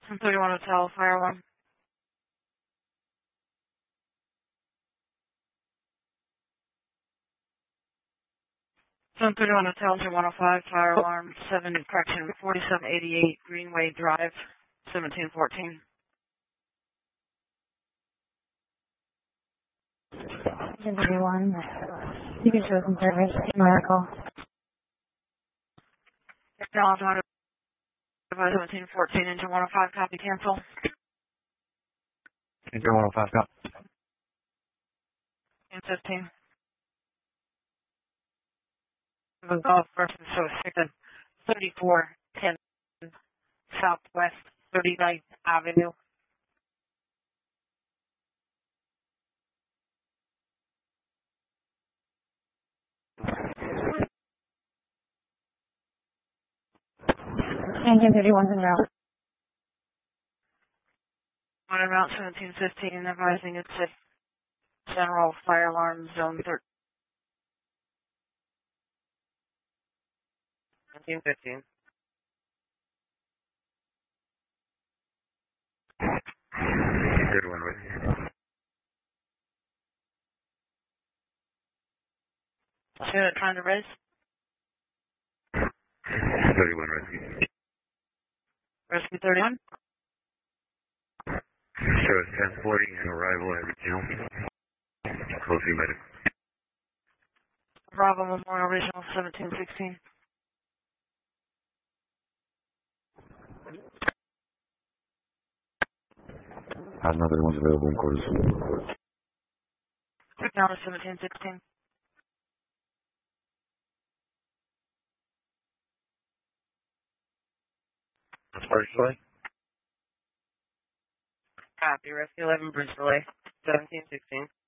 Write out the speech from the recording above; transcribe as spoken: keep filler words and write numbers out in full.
ten thirty-one Hotel, fire alarm. ten thirty-one Hotel, two one oh five, fire alarm, seven, correction, forty-seven eighty-eight Greenway Drive, seventeen fourteen. ten thirty-one, you can show some service, Miracle. Acknowledge seventeen fourteen, engine one oh five, copy, cancel. Engine one oh five, copy. ten fifteen. The Gulf versus so six thirty-four ten Southwest thirty-ninth Avenue. Engine thirty-one's en route. On en route seventeen fifteen, advising it's a general fire alarm zone thirteen. seventeen fifteen. Good one with you. Unit trying to raise. thirty-one rescue. Rescue thirty-one. Show us transporting and arrival at regional. Closing medical. Bravo Memorial Regional seventeen sixteen. Another one's available in quarters. Acknowledge seventeen sixteen. Spark delay? Copy. Rescue eleven, bridge delay. seventeen sixteen.